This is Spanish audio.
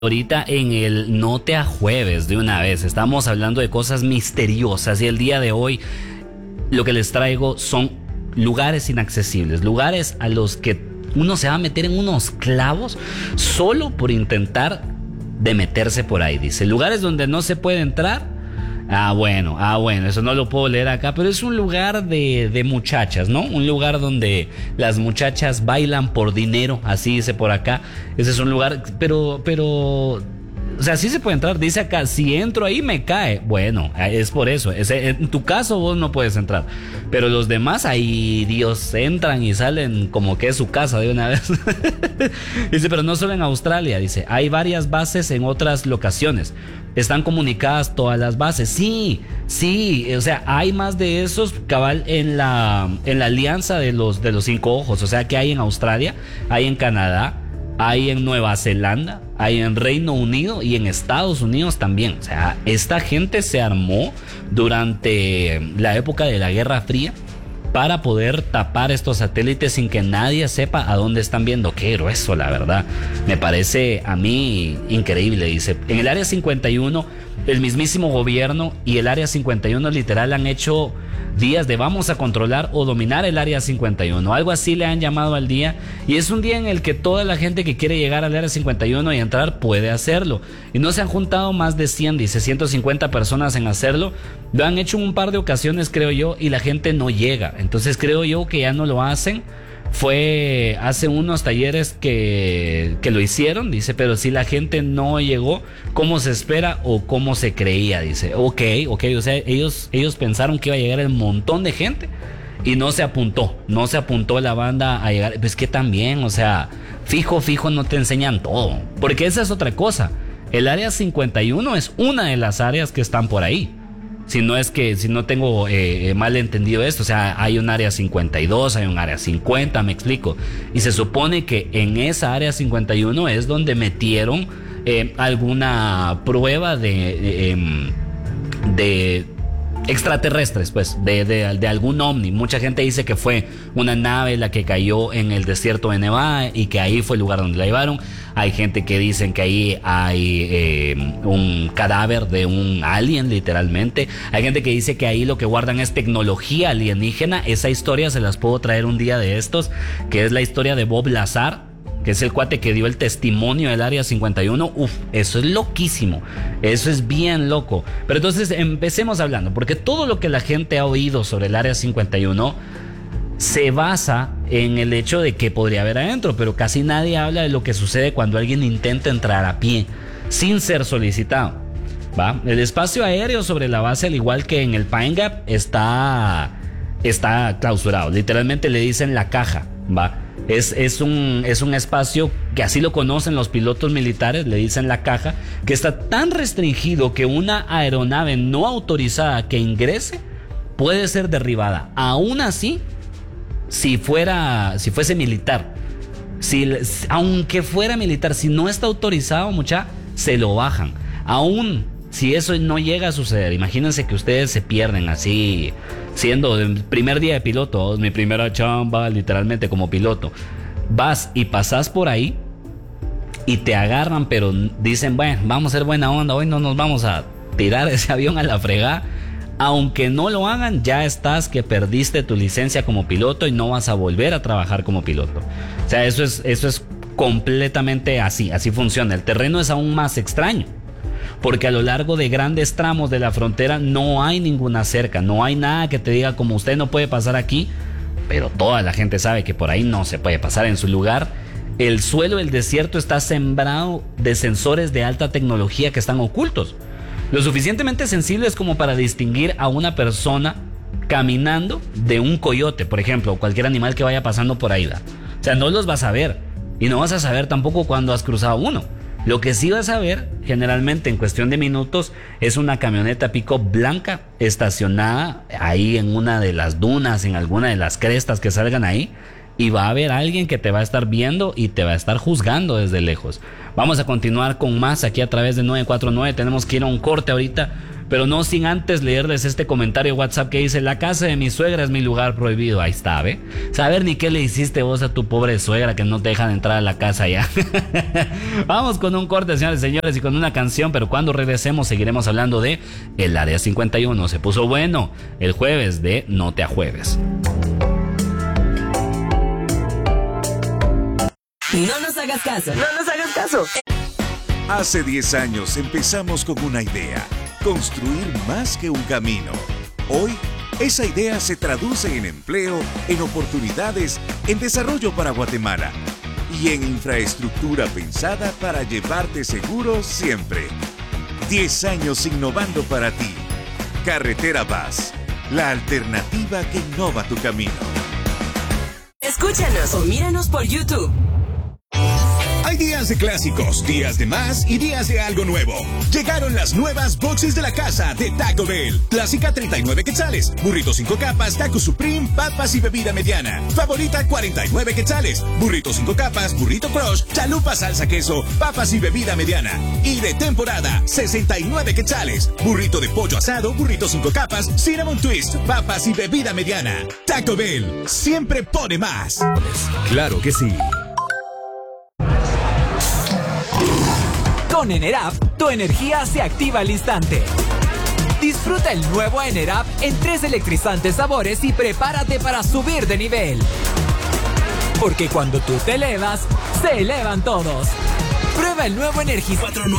Ahorita en el No te ajueves de una vez, estamos hablando de cosas misteriosas y el día de hoy lo que les traigo son lugares inaccesibles, lugares a los que uno se va a meter en unos clavos solo por intentar de meterse por ahí. Dice, lugares donde no se puede entrar. Bueno, eso no lo puedo leer acá, pero es un lugar de muchachas, ¿no? Un lugar donde las muchachas bailan por dinero, así dice por acá. Ese es un lugar, pero, o sea, sí se puede entrar. Dice acá, si entro ahí me cae. Bueno, es por eso. En tu caso vos no puedes entrar. Pero los demás ahí, Dios, entran y salen como que es su casa de una vez. Dice, pero no solo en Australia. Dice, hay varias bases en otras locaciones. Están comunicadas todas las bases. Sí, o sea, hay más de esos cabal en la alianza de los 5 ojos. O sea, que hay en Australia, hay en Canadá, hay en Nueva Zelanda, hay en Reino Unido y en Estados Unidos también. O sea, esta gente se armó durante la época de la Guerra Fría para poder tapar estos satélites sin que nadie sepa a dónde están viendo. Qué grueso, la verdad. Me parece a mí increíble. Dice, en el Área 51, el mismísimo gobierno y el Área 51 literal han hecho días de vamos a controlar o dominar el Área 51. Algo así le han llamado al día. Y es un día en el que toda la gente que quiere llegar al Área 51 y entrar puede hacerlo. Y no se han juntado más de 100, dice, 150 personas en hacerlo. Lo han hecho en un par de ocasiones, creo yo, y la gente no llega. Entonces creo yo que ya no lo hacen. Fue hace unos talleres que lo hicieron, dice, pero si la gente no llegó, ¿cómo se espera o cómo se creía? Dice, ok, o sea, ellos pensaron que iba a llegar un montón de gente y no se apuntó la banda a llegar. Pues que también, o sea, fijo no te enseñan todo, porque esa es otra cosa. El Área 51 es una de las áreas que están por ahí. Si no tengo mal entendido esto, o sea, hay un área 52, hay un área 50, me explico. Y se supone que en esa área 51 es donde metieron alguna prueba de extraterrestres, pues, de algún ovni. Mucha gente dice que fue una nave la que cayó en el desierto de Nevada y que ahí fue el lugar donde la llevaron. Hay gente que dicen que ahí hay un cadáver de un alien, literalmente. Hay gente que dice que ahí lo que guardan es tecnología alienígena. Esa historia se las puedo traer un día de estos, que es la historia de Bob Lazar, que es el cuate que dio el testimonio del Área 51. Eso es loquísimo, eso es bien loco. Pero entonces empecemos hablando, porque todo lo que la gente ha oído sobre el Área 51 se basa en el hecho de que podría haber adentro, pero casi nadie habla de lo que sucede cuando alguien intenta entrar a pie, sin ser solicitado. ¿Va? El espacio aéreo sobre la base, al igual que en el Pine Gap, está clausurado. Literalmente le dicen la caja, ¿va? Es un espacio que así lo conocen los pilotos militares, le dicen la caja, que está tan restringido que una aeronave no autorizada que ingrese puede ser derribada. Aún así, si fuese militar, aunque fuera militar, si no está autorizado, se lo bajan. Aún si eso no llega a suceder, imagínense que ustedes se pierden así, siendo el primer día de piloto, mi primera chamba literalmente como piloto, vas y pasas por ahí y te agarran, pero dicen, bueno, vamos a ser buena onda, hoy no nos vamos a tirar ese avión a la fregada. Aunque no lo hagan, ya estás que perdiste tu licencia como piloto y no vas a volver a trabajar como piloto. O sea, eso es completamente así funciona. El terreno es aún más extraño, porque a lo largo de grandes tramos de la frontera no hay ninguna cerca, no hay nada que te diga como usted no puede pasar aquí, pero toda la gente sabe que por ahí no se puede pasar. En su lugar, el suelo del desierto está sembrado de sensores de alta tecnología que están ocultos, lo suficientemente sensibles como para distinguir a una persona caminando de un coyote, por ejemplo, o cualquier animal que vaya pasando por ahí. O sea, no los vas a ver, y no vas a saber tampoco cuando has cruzado uno. Lo que sí vas a ver, generalmente en cuestión de minutos, es una camioneta pick-up blanca estacionada ahí en una de las dunas, en alguna de las crestas que salgan ahí, y va a haber alguien que te va a estar viendo y te va a estar juzgando desde lejos. Vamos a continuar con más aquí a través de 949. Tenemos que ir a un corte ahorita, pero no sin antes leerles este comentario WhatsApp que dice: la casa de mi suegra es mi lugar prohibido. Ahí está, ¿ve? Saber ni qué le hiciste vos a tu pobre suegra que no te dejan entrar a la casa ya. Vamos con un corte, señores y señores, y con una canción, pero cuando regresemos seguiremos hablando de el Área 51. Se puso bueno el jueves de No te ajueves. No nos hagas caso. No nos hagas caso. Hace 10 años empezamos con una idea: construir más que un camino. Hoy, esa idea se traduce en empleo, en oportunidades, en desarrollo para Guatemala y en infraestructura pensada para llevarte seguro siempre. 10 años innovando para ti. Carretera Paz, la alternativa que innova tu camino. Escúchanos o míranos por YouTube. Hay días de clásicos, días de más y días de algo nuevo. Llegaron las nuevas boxes de la casa de Taco Bell. Clásica 39 quetzales, burrito 5 capas, taco supreme, papas y bebida mediana. Favorita 49 quetzales, burrito 5 capas, burrito crush, chalupa salsa queso, papas y bebida mediana. Y de temporada 69 quetzales, burrito de pollo asado, burrito 5 capas, cinnamon twist, papas y bebida mediana. Taco Bell siempre pone más. Claro que sí. Con Enerap, tu energía se activa al instante. Disfruta el nuevo Enerap en 3 electrizantes sabores y prepárate para subir de nivel. Porque cuando tú te elevas, se elevan todos. Prueba el nuevo Energisa 49.